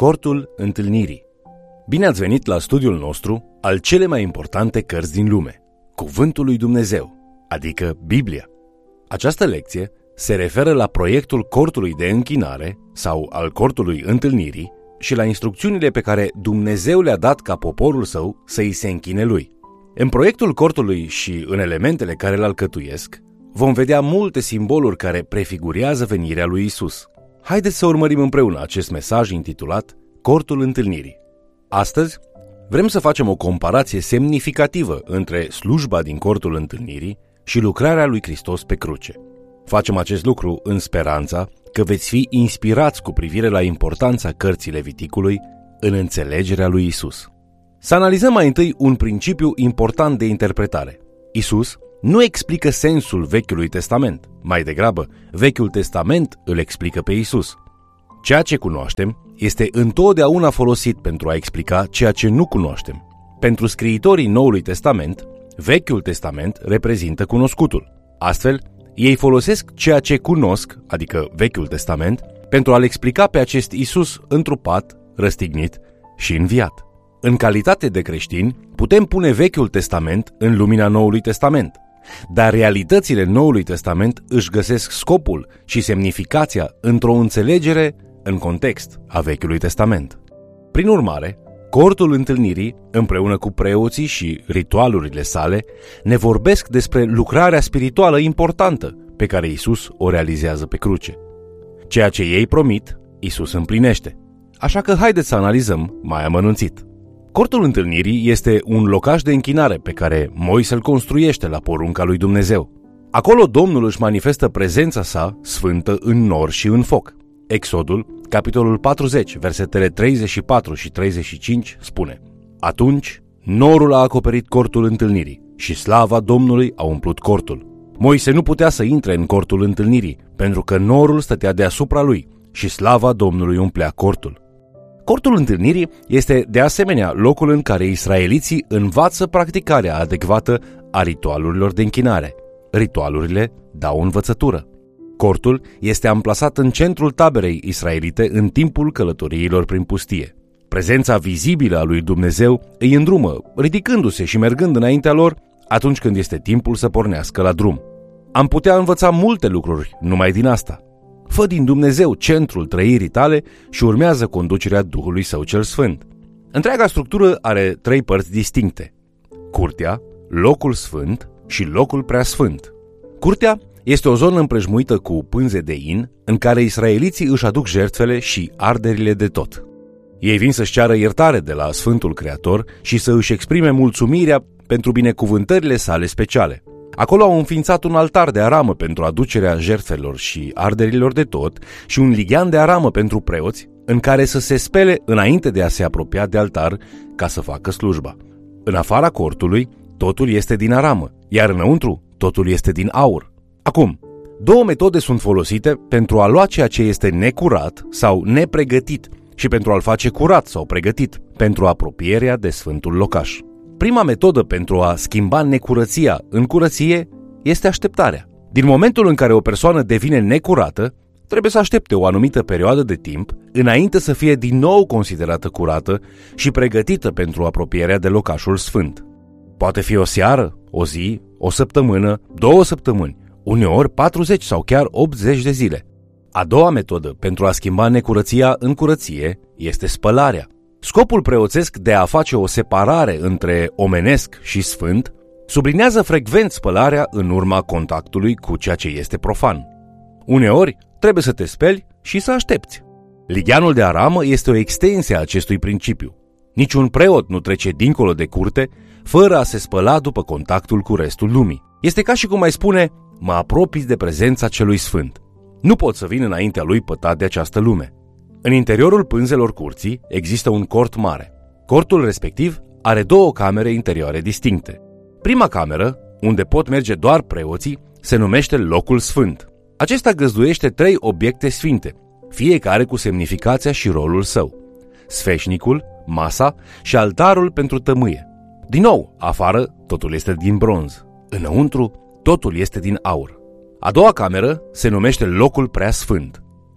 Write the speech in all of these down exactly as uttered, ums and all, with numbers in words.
Cortul întâlnirii. Bine ați venit la studiul nostru al cele mai importante cărți din lume, Cuvântul lui Dumnezeu, adică Biblia. Această lecție se referă la proiectul cortului de închinare sau al cortului întâlnirii și la instrucțiunile pe care Dumnezeu le-a dat ca poporul său să îi se închine lui. În proiectul cortului și în elementele care îl alcătuiesc, vom vedea multe simboluri care prefigurează venirea lui Isus. Haideți să urmărim împreună acest mesaj intitulat Cortul întâlnirii. Astăzi vrem să facem o comparație semnificativă între slujba din cortul întâlnirii și lucrarea lui Hristos pe cruce. Facem acest lucru în speranța că veți fi inspirați cu privire la importanța cărții Leviticului în înțelegerea lui Isus. Să analizăm mai întâi un principiu important de interpretare. Isus nu explică sensul Vechiului Testament, mai degrabă, Vechiul Testament îl explică pe Isus. Ceea ce cunoaștem este întotdeauna folosit pentru a explica ceea ce nu cunoaștem. Pentru scriitorii Noului Testament, Vechiul Testament reprezintă cunoscutul. Astfel, ei folosesc ceea ce cunosc, adică Vechiul Testament, pentru a-L explica pe acest Isus întrupat, răstignit și înviat. În calitate de creștini, putem pune Vechiul Testament în lumina Noului Testament, dar realitățile Noului Testament își găsesc scopul și semnificația într-o înțelegere în context a Vechiului Testament. Prin urmare, cortul întâlnirii, împreună cu preoții și ritualurile sale, ne vorbesc despre lucrarea spirituală importantă pe care Isus o realizează pe cruce. Ceea ce ei promit, Isus împlinește. Așa că haideți să analizăm mai amănunțit. Cortul întâlnirii este un locaș de închinare pe care Moise îl construiește la porunca lui Dumnezeu. Acolo Domnul își manifestă prezența sa sfântă în nor și în foc. Exodul, capitolul patruzeci, versetele treizeci și patru și treizeci și cinci spune: Atunci norul a acoperit cortul întâlnirii și slava Domnului a umplut cortul. Moise nu putea să intre în cortul întâlnirii, pentru că norul stătea deasupra lui și slava Domnului umplea cortul. Cortul întâlnirii este de asemenea locul în care israeliții învață practicarea adecvată a ritualurilor de închinare. Ritualurile dau învățătură. Cortul este amplasat în centrul taberei israelite în timpul călătoriilor prin pustie. Prezența vizibilă a lui Dumnezeu îi îndrumă, ridicându-se și mergând înaintea lor atunci când este timpul să pornească la drum. Am putea învăța multe lucruri numai din asta. Fă din Dumnezeu centrul trăirii tale și urmează conducerea Duhului Său cel Sfânt. Întreaga structură are trei părți distincte: curtea, locul sfânt și locul preasfânt. Curtea este o zonă împrejmuită cu pânze de in, în care israeliții își aduc jertfele și arderile de tot. Ei vin să-și ceară iertare de la Sfântul Creator și să își exprime mulțumirea pentru binecuvântările sale speciale. Acolo au înființat un altar de aramă pentru aducerea jertfelor și arderilor de tot și un lighean de aramă pentru preoți, în care să se spele înainte de a se apropia de altar ca să facă slujba. În afara cortului, totul este din aramă, iar înăuntru, totul este din aur. Acum, două metode sunt folosite pentru a lua ceea ce este necurat sau nepregătit și pentru a-l face curat sau pregătit pentru apropierea de sfântul locaș. Prima metodă pentru a schimba necurăția în curăție este așteptarea. Din momentul în care o persoană devine necurată, trebuie să aștepte o anumită perioadă de timp înainte să fie din nou considerată curată și pregătită pentru apropierea de locașul sfânt. Poate fi o seară, o zi, o săptămână, două săptămâni, uneori patruzeci sau chiar optzeci de zile. A doua metodă pentru a schimba necurăția în curăție este spălarea. Scopul preoțesc de a face o separare între omenesc și sfânt sublinează frecvent spălarea în urma contactului cu ceea ce este profan. Uneori trebuie să te speli și să aștepți. Ligheanul de aramă este o extensie a acestui principiu. Niciun preot nu trece dincolo de curte fără a se spăla după contactul cu restul lumii. Este ca și cum ai spune: mă apropii de prezența celui sfânt. Nu pot să vin înaintea lui pătat de această lume. În interiorul pânzelor curții există un cort mare. Cortul respectiv are două camere interioare distincte. Prima cameră, unde pot merge doar preoții, se numește locul sfânt. Acesta găzduiește trei obiecte sfinte, fiecare cu semnificația și rolul său: sfeșnicul, masa și altarul pentru tămâie. Din nou, afară totul este din bronz, înăuntru totul este din aur. A doua cameră se numește locul preasfânt.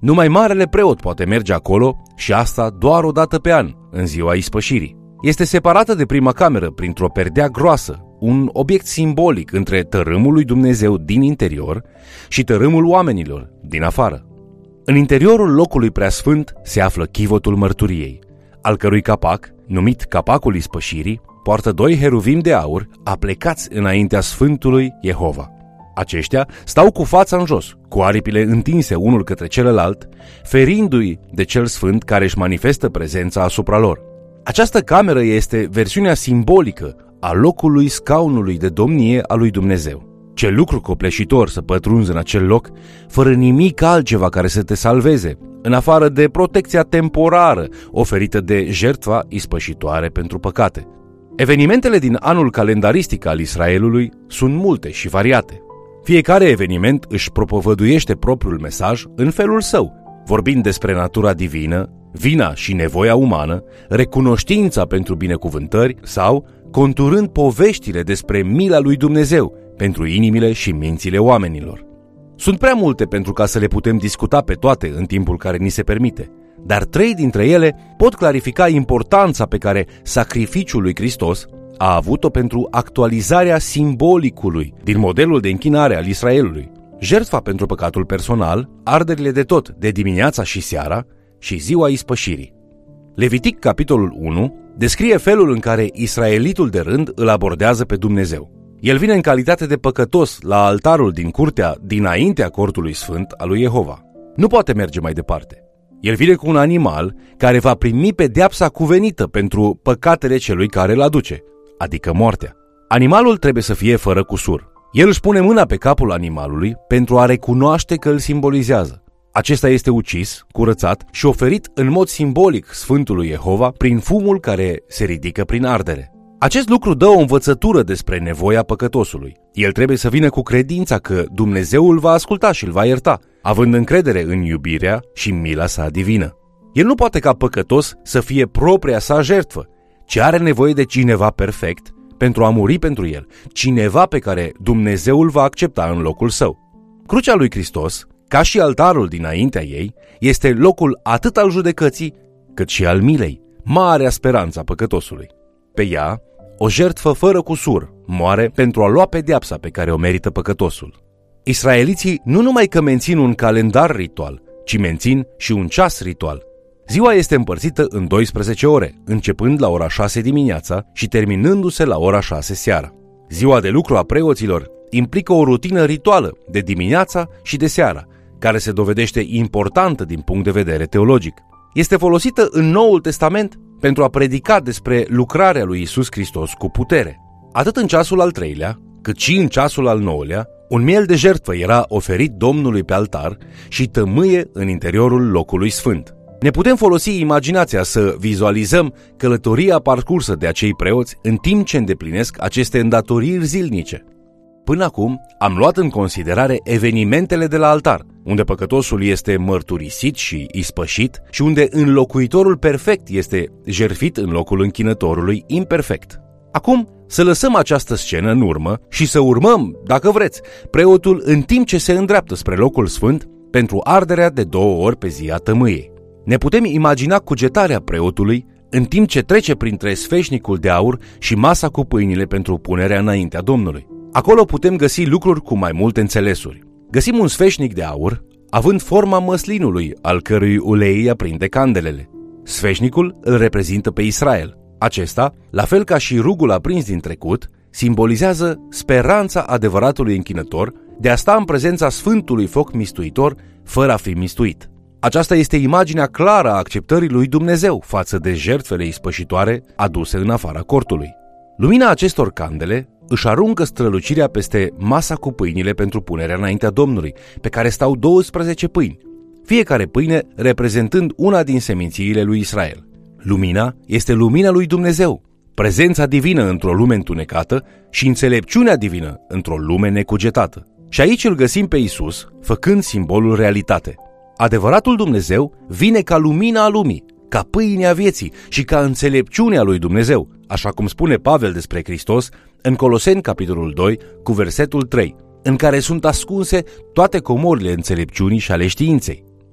Numai marele preot poate merge acolo și asta doar o dată pe an, în ziua ispășirii. Este separată de prima cameră printr-o perdea groasă, un obiect simbolic între tărâmul lui Dumnezeu din interior și tărâmul oamenilor din afară. În interiorul locului preasfânt se află chivotul mărturiei, al cărui capac, numit capacul ispășirii, poartă doi heruvim de aur aplecați înaintea Sfântului Jehova. Aceștia stau cu fața în jos, cu aripile întinse unul către celălalt, ferindu-i de cel sfânt care își manifestă prezența asupra lor. Această cameră este versiunea simbolică a locului scaunului de domnie a lui Dumnezeu. Ce lucru copleșitor să pătrunzi în acel loc, fără nimic altceva care să te salveze, în afară de protecția temporară oferită de jertfa ispășitoare pentru păcate. Evenimentele din anul calendaristic al Israelului sunt multe și variate. Fiecare eveniment își propovăduiește propriul mesaj în felul său, vorbind despre natura divină, vina și nevoia umană, recunoștința pentru binecuvântări sau conturând poveștile despre mila lui Dumnezeu pentru inimile și mințile oamenilor. Sunt prea multe pentru ca să le putem discuta pe toate în timpul care ni se permite, dar trei dintre ele pot clarifica importanța pe care sacrificiul lui Hristos a avut-o pentru actualizarea simbolicului din modelul de închinare al Israelului, jertfa pentru păcatul personal, arderile de tot de dimineața și seara și ziua ispășirii. Levitic, capitolul unu, descrie felul în care israelitul de rând îl abordează pe Dumnezeu. El vine în calitate de păcătos la altarul din curtea dinaintea cortului sfânt al lui Jehova. Nu poate merge mai departe. El vine cu un animal care va primi pedeapsa cuvenită pentru păcatele celui care îl aduce, adică moartea. Animalul trebuie să fie fără cusur. El își pune mâna pe capul animalului pentru a recunoaște că îl simbolizează. Acesta este ucis, curățat și oferit în mod simbolic Sfântului Jehova prin fumul care se ridică prin ardere. Acest lucru dă o învățătură despre nevoia păcătosului. El trebuie să vină cu credința că Dumnezeu îl va asculta și îl va ierta, având încredere în iubirea și mila sa divină. El nu poate ca păcătos să fie propria sa jertfă, ci are nevoie de cineva perfect pentru a muri pentru el, cineva pe care Dumnezeu îl va accepta în locul său. Crucea lui Hristos, ca și altarul dinaintea ei, este locul atât al judecății, cât și al milei, marea speranță a păcătosului. Pe ea, o jertfă fără cusur moare pentru a lua pedeapsa pe care o merită păcătosul. Israeliții nu numai că mențin un calendar ritual, ci mențin și un ceas ritual. Ziua este împărțită în douăsprezece ore, începând la ora șase dimineața și terminându-se la ora șase seara. Ziua de lucru a preoților implică o rutină rituală de dimineața și de seara, care se dovedește importantă din punct de vedere teologic. Este folosită în Noul Testament pentru a predica despre lucrarea lui Iisus Hristos cu putere. Atât în ceasul al treilea, cât și în ceasul al nouălea, un miel de jertfă era oferit Domnului pe altar și tămâie în interiorul locului sfânt. Ne putem folosi imaginația să vizualizăm călătoria parcursă de acei preoți în timp ce îndeplinesc aceste îndatoriri zilnice. Până acum am luat în considerare evenimentele de la altar, unde păcătosul este mărturisit și ispășit și unde înlocuitorul perfect este jertfit în locul închinătorului imperfect. Acum să lăsăm această scenă în urmă și să urmăm, dacă vreți, preotul în timp ce se îndreaptă spre locul sfânt pentru arderea de două ori pe zi a tămâiei. Ne putem imagina cugetarea preotului în timp ce trece printre sfeșnicul de aur și masa cu pâinile pentru punerea înaintea Domnului. Acolo putem găsi lucruri cu mai multe înțelesuri. Găsim un sfeșnic de aur, având forma măslinului, al cărui ulei aprinde candelele. Sfeșnicul îl reprezintă pe Israel. Acesta, la fel ca și rugul aprins din trecut, simbolizează speranța adevăratului închinător de a sta în prezența Sfântului Foc Mistuitor, fără a fi mistuit. Aceasta este imaginea clară a acceptării lui Dumnezeu față de jertfele ispășitoare aduse în afara cortului. Lumina acestor candele își aruncă strălucirea peste masa cu pâinile pentru punerea înaintea Domnului, pe care stau douăsprezece pâini, fiecare pâine reprezentând una din semințiile lui Israel. Lumina este lumina lui Dumnezeu, prezența divină într-o lume întunecată și înțelepciunea divină într-o lume necugetată. Și aici îl găsim pe Iisus, făcând simbolul realitate. Adevăratul Dumnezeu vine ca lumina a lumii, ca pâinea vieții și ca înțelepciunea lui Dumnezeu, așa cum spune Pavel despre Hristos în Coloseni, capitolul doi, cu versetul trei, în care sunt ascunse toate comorile înțelepciunii și ale științei.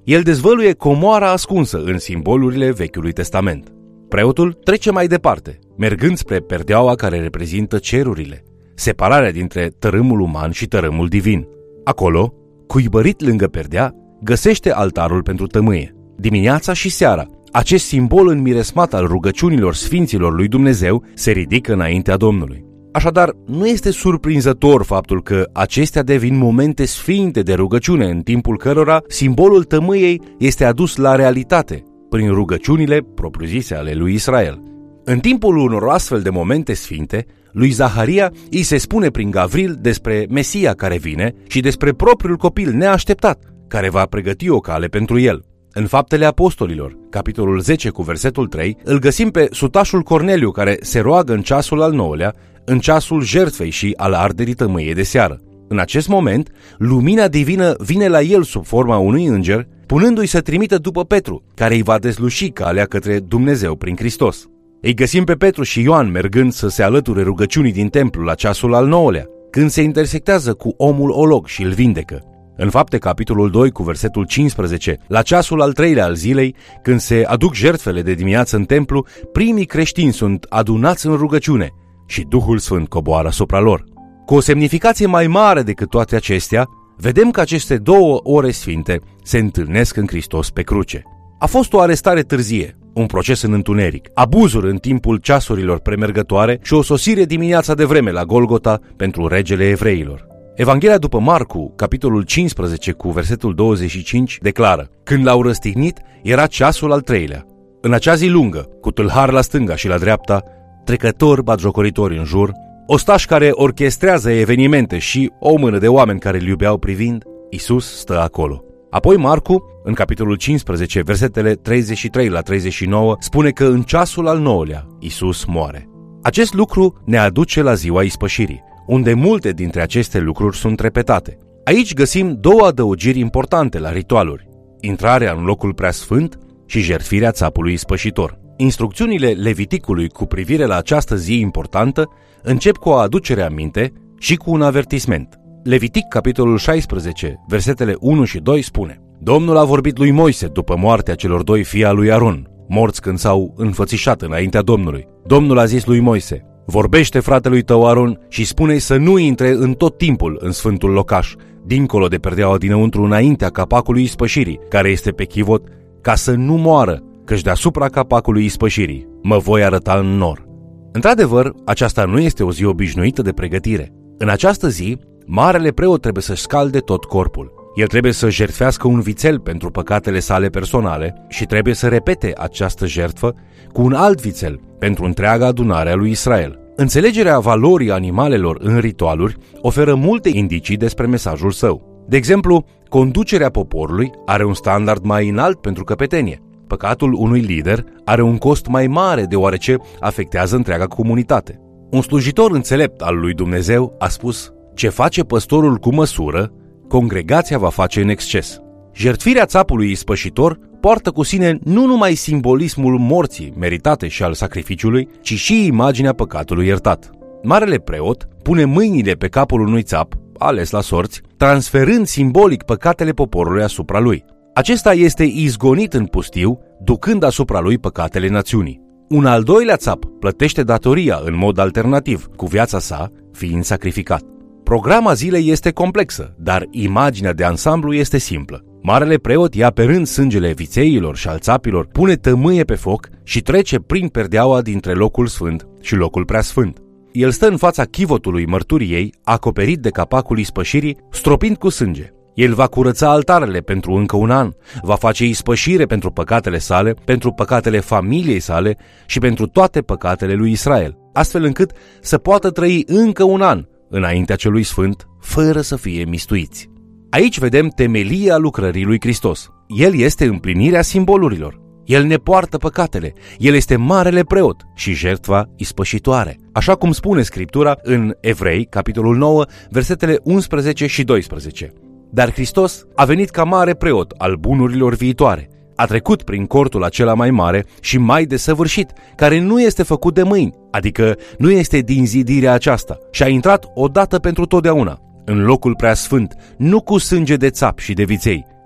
El dezvăluie comoara ascunsă în simbolurile Vechiului Testament. Preotul trece mai departe, mergând spre perdeaua care reprezintă cerurile, separarea dintre tărâmul uman și tărâmul divin. Acolo, cuibărit lângă perdea, găsește altarul pentru tămâie. Dimineața și seara, acest simbol înmiresmat al rugăciunilor sfinților lui Dumnezeu se ridică înaintea Domnului. Așadar, nu este surprinzător faptul că acestea devin momente sfinte de rugăciune, în timpul cărora simbolul tămâiei este adus la realitate, prin rugăciunile propriu-zise ale lui Israel. În timpul unor astfel de momente sfinte, lui Zaharia îi se spune prin Gavril despre Mesia care vine și despre propriul copil neașteptat, care va pregăti o cale pentru el. În Faptele Apostolilor, capitolul zece cu versetul trei, îl găsim pe sutașul Corneliu care se roagă în ceasul al nouălea, în ceasul jertfei și al arderii tămâiei de seară. În acest moment, lumina divină vine la el sub forma unui înger, punându-i să trimită după Petru, care îi va dezluși calea către Dumnezeu prin Hristos. Îi găsim pe Petru și Ioan mergând să se alăture rugăciunii din templu la ceasul al nouălea, când se intersectează cu omul olog și îl vindecă. În Fapte, capitolul doi, cu versetul cincisprezece, la ceasul al treilea al zilei, când se aduc jertfele de dimineață în templu, primii creștini sunt adunați în rugăciune și Duhul Sfânt coboară asupra lor. Cu o semnificație mai mare decât toate acestea, vedem că aceste două ore sfinte se întâlnesc în Hristos pe cruce. A fost o arestare târzie, un proces în întuneric, abuzuri în timpul ceasurilor premergătoare și o sosire dimineața de vreme la Golgota pentru regele evreilor. Evanghelia după Marcu, capitolul cincisprezece cu versetul douăzeci și cinci, declară: când l-au răstignit, era ceasul al treilea. În acea zi lungă, cu tâlhari la stânga și la dreapta, trecători batjocoritori în jur, ostași care orchestrează evenimente și o mână de oameni care îl iubeau privind, Iisus stă acolo. Apoi Marcu, în capitolul cincisprezece, versetele treizeci și trei la treizeci și nouă, spune că în ceasul al nouălea Iisus moare. Acest lucru ne aduce la ziua ispășirii, unde multe dintre aceste lucruri sunt repetate. Aici găsim două adăugiri importante la ritualuri: intrarea în locul preasfânt și jertfirea țapului ispășitor. Instrucțiunile Leviticului cu privire la această zi importantă încep cu o aducere aminte și cu un avertisment. Levitic, capitolul șaisprezece, versetele unu și doi spune: Domnul a vorbit lui Moise după moartea celor doi fii al lui Aron, morți când s-au înfățișat înaintea Domnului. Domnul a zis lui Moise: vorbește fratelui tău Aron și spune-i să nu intre în tot timpul în sfântul locaș, dincolo de perdeaua dinăuntru, înaintea capacului ispășirii, care este pe chivot, ca să nu moară, căci deasupra capacului ispășirii mă voi arăta în nor. Într-adevăr, aceasta nu este o zi obișnuită de pregătire. În această zi, marele preot trebuie să-și scalde tot corpul. El trebuie să jertfească un vițel pentru păcatele sale personale și trebuie să repete această jertfă cu un alt vițel pentru întreaga adunare a lui Israel. Înțelegerea valorii animalelor în ritualuri oferă multe indicii despre mesajul său. De exemplu, conducerea poporului are un standard mai înalt pentru căpetenie. Păcatul unui lider are un cost mai mare deoarece afectează întreaga comunitate. Un slujitor înțelept al lui Dumnezeu a spus: ce face păstorul cu măsură, congregația va face în exces. Jertfirea țapului ispășitor poartă cu sine nu numai simbolismul morții meritate și al sacrificiului, ci și imaginea păcatului iertat. Marele preot pune mâinile pe capul unui țap, ales la sorți, transferând simbolic păcatele poporului asupra lui. Acesta este izgonit în pustiu, ducând asupra lui păcatele națiunii. Un al doilea țap plătește datoria în mod alternativ, cu viața sa fiind sacrificat. Programa zilei este complexă, dar imaginea de ansamblu este simplă. Marele preot ia pe rând sângele vițeilor și al țapilor, pune tămâie pe foc și trece prin perdeaua dintre locul sfânt și locul preasfânt. El stă în fața chivotului mărturiei, acoperit de capacul ispășirii, stropind cu sânge. El va curăța altarele pentru încă un an, va face ispășire pentru păcatele sale, pentru păcatele familiei sale și pentru toate păcatele lui Israel, astfel încât să poată trăi încă un an înaintea celui sfânt, fără să fie mistuiți. Aici vedem temelia lucrării lui Hristos. El este împlinirea simbolurilor. El ne poartă păcatele. El este marele preot și jertfa ispășitoare. Așa cum spune Scriptura în Evrei, capitolul nouă, versetele unsprezece și doisprezece. Dar Hristos a venit ca mare preot al bunurilor viitoare. A trecut prin cortul acela mai mare și mai desăvârșit, care nu este făcut de mâini, adică nu este din zidirea aceasta, și a intrat odată pentru totdeauna în locul preasfânt, nu cu sânge de țap și de viței,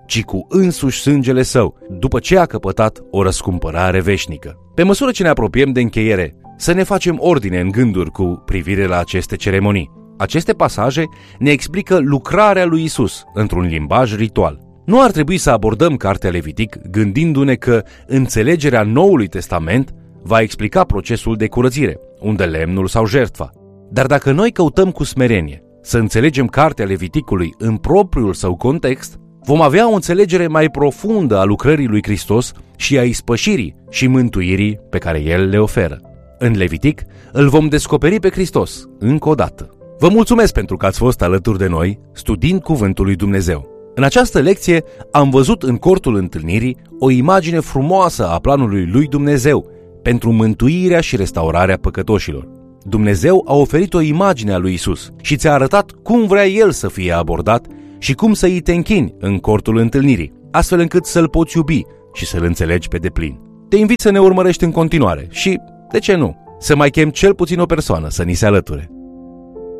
ci cu însuși sângele său, după ce a căpătat o răscumpărare veșnică. Pe măsură ce ne apropiem de încheiere, să ne facem ordine în gânduri cu privire la aceste ceremonii. Aceste pasaje ne explică lucrarea lui Isus într-un limbaj ritual. Nu ar trebui să abordăm cartea Levitic gândindu-ne că înțelegerea Noului Testament va explica procesul de curățire, unde lemnul sau jertfa. Dar dacă noi căutăm cu smerenie să înțelegem cartea Leviticului în propriul său context, vom avea o înțelegere mai profundă a lucrării lui Hristos și a ispășirii și mântuirii pe care El le oferă. În Levitic îl vom descoperi pe Hristos încă o dată. Vă mulțumesc pentru că ați fost alături de noi studiind Cuvântul lui Dumnezeu. În această lecție am văzut în cortul întâlnirii o imagine frumoasă a planului lui Dumnezeu pentru mântuirea și restaurarea păcătoșilor. Dumnezeu a oferit o imagine a lui Isus și ți-a arătat cum vrea El să fie abordat și cum să îi te închini în cortul întâlnirii, astfel încât să-L poți iubi și să-L înțelegi pe deplin. Te invit să ne urmărești în continuare și, de ce nu, să mai chem cel puțin o persoană să ni se alăture.